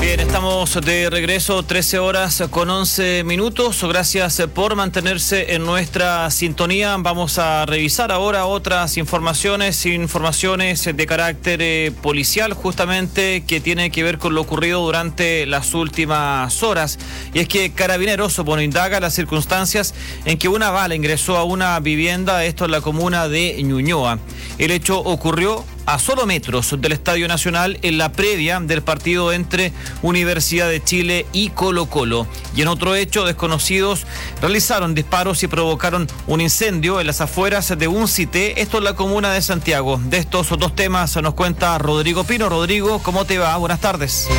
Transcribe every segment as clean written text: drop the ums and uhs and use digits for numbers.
Bien, estamos de regreso, 13 horas con 11 minutos. Gracias por mantenerse en nuestra sintonía. Vamos a revisar ahora otras informaciones de carácter policial, justamente que tiene que ver con lo ocurrido durante las últimas horas. Y es que Carabineros, indaga las circunstancias en que una bala ingresó a una vivienda, esto en la comuna de Ñuñoa. El hecho ocurrió a solo metros del Estadio Nacional, en la previa del partido entre Universidad de Chile y Colo-Colo. Y en otro hecho, desconocidos realizaron disparos y provocaron un incendio en las afueras de un CITE, esto en la comuna de Santiago. De estos dos temas nos cuenta Rodrigo Pino. Rodrigo, ¿cómo te va? Buenas tardes.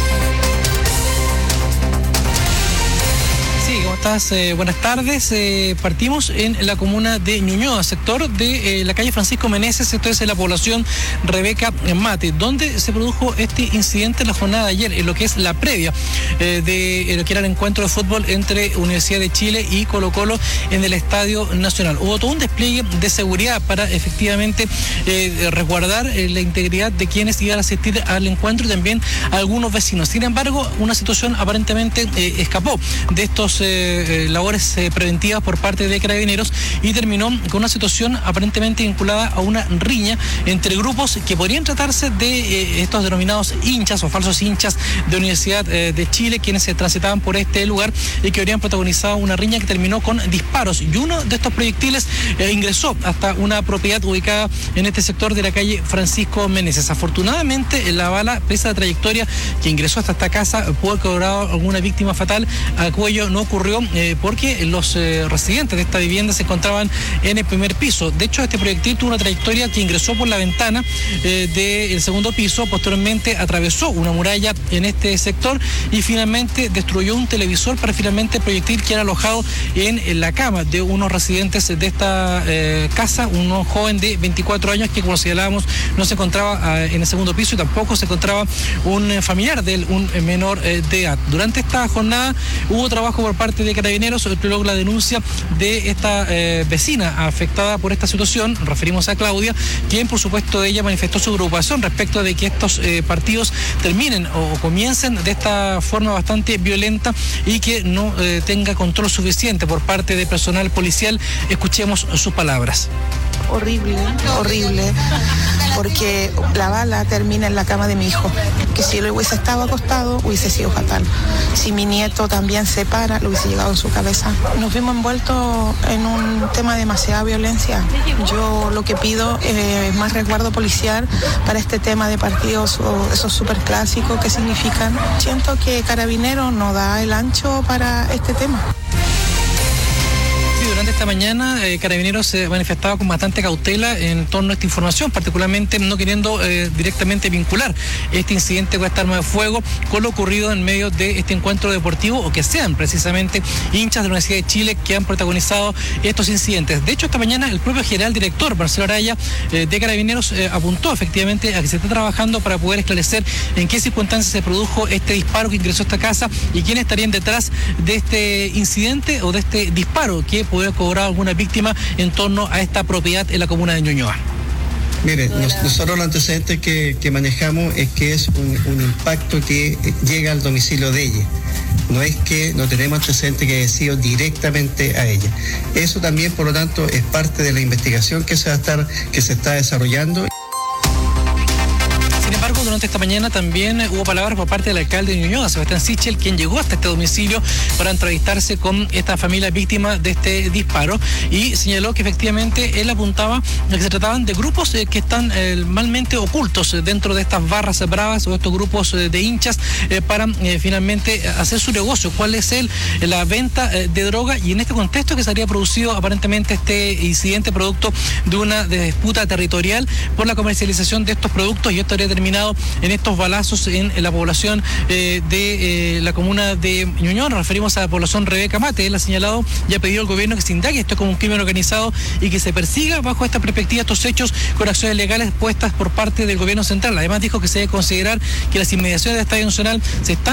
¿Cómo estás? Buenas tardes. Partimos en la comuna de Ñuñoa, sector de la calle Francisco Meneses, esto es en la población Rebeca Mate, donde se produjo este incidente en la jornada de ayer, en lo que es la previa de lo que era el encuentro de fútbol entre Universidad de Chile y Colo-Colo en el Estadio Nacional. Hubo todo un despliegue de seguridad para efectivamente resguardar la integridad de quienes iban a asistir al encuentro y también a algunos vecinos. Sin embargo, una situación aparentemente escapó de estos labores preventivas por parte de Carabineros y terminó con una situación aparentemente vinculada a una riña entre grupos que podrían tratarse de estos denominados hinchas o falsos hinchas de Universidad de Chile, quienes se transitaban por este lugar y que habrían protagonizado una riña que terminó con disparos, y uno de estos proyectiles ingresó hasta una propiedad ubicada en este sector de la calle Francisco Meneses. Afortunadamente, la bala, pese a la trayectoria que ingresó hasta esta casa, pudo haber cobrado alguna víctima fatal, a cuello no ocurrió porque los residentes de esta vivienda se encontraban en el primer piso. De hecho, este proyectil tuvo una trayectoria que ingresó por la ventana del segundo piso, posteriormente atravesó una muralla en este sector y finalmente destruyó un televisor para finalmente el proyectil que era alojado en la cama de unos residentes de esta casa, un joven de 24 años que, como señalábamos, no se encontraba en el segundo piso y tampoco se encontraba un familiar de él, un menor de edad. Durante esta jornada hubo trabajo por parte de Carabineros, luego la denuncia de esta vecina afectada por esta situación, referimos a Claudia, quien por supuesto ella manifestó su preocupación respecto de que estos partidos terminen o comiencen de esta forma bastante violenta y que no tenga control suficiente por parte del personal policial. Escuchemos sus palabras. Horrible, porque la bala termina en la cama de mi hijo, que si él hubiese estado acostado hubiese sido fatal. Si mi nieto también se para, lo hubiese llegado en su cabeza. Nos vimos envueltos en un tema de demasiada violencia. Yo lo que pido es más resguardo policial para este tema de partidos o esos superclásicos que significan. Siento que Carabineros no da el ancho para este tema. Durante esta mañana, Carabineros se manifestaba con bastante cautela en torno a esta información, particularmente no queriendo directamente vincular este incidente con esta arma de fuego con lo ocurrido en medio de este encuentro deportivo, o que sean precisamente hinchas de la Universidad de Chile que han protagonizado estos incidentes. De hecho, esta mañana el propio general director, Marcelo Araya, de Carabineros, apuntó efectivamente a que se está trabajando para poder esclarecer en qué circunstancias se produjo este disparo que ingresó a esta casa y quiénes estarían detrás de este incidente o de este disparo que puede cobrar alguna víctima en torno a esta propiedad en la comuna de Ñuñoa. Mire, nosotros los antecedentes que manejamos es que es un impacto que llega al domicilio de ella. No es que no tenemos antecedentes que haya sido directamente a ella. Eso también, por lo tanto, es parte de la investigación que se está desarrollando. Sin embargo, durante esta mañana también hubo palabras por parte del alcalde de Ñuñoa, Sebastián Sichel, quien llegó hasta este domicilio para entrevistarse con esta familia víctima de este disparo, y señaló que efectivamente él apuntaba a que se trataban de grupos que están malmente ocultos dentro de estas barras bravas o estos grupos de hinchas para finalmente hacer su negocio. ¿Cuál es la venta de droga? Y en este contexto que se habría producido aparentemente este incidente producto de una disputa territorial por la comercialización de estos productos, y esto habría terminado en estos balazos en la población de la comuna de Ñuñoa. Nos referimos a la población Rebeca Mate. Él ha señalado y ha pedido al gobierno que se indague esto como un crimen organizado y que se persiga bajo esta perspectiva estos hechos con acciones legales puestas por parte del gobierno central. Además dijo que se debe considerar que las inmediaciones del Estadio Nacional se están